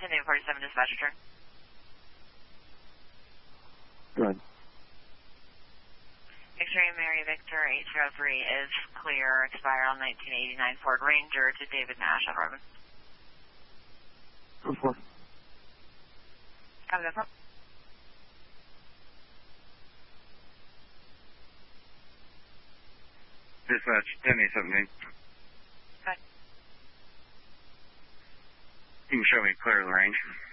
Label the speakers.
Speaker 1: 7847 dispatcher turn.
Speaker 2: Go ahead.
Speaker 1: X-ray Mary Victor 803 is clear. Expire on 1989 Ford Ranger to David Nash on Robin.
Speaker 2: Go for it.
Speaker 1: Have no problem.
Speaker 3: Dispatch, 10-878.
Speaker 1: Good.
Speaker 3: You can show me clear of the range.